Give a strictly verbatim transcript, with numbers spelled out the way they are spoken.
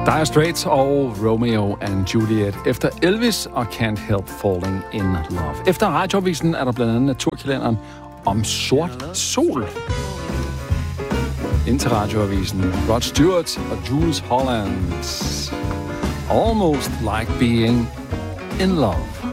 Dire Straits og Romeo and Juliet efter Elvis og Can't Help Falling in Love. Efter radioavisen er der blandt andet naturkalenderen om sort sol. Indtil radioavisen Rod Stewart og Jules Holland. Almost Like Being in Love.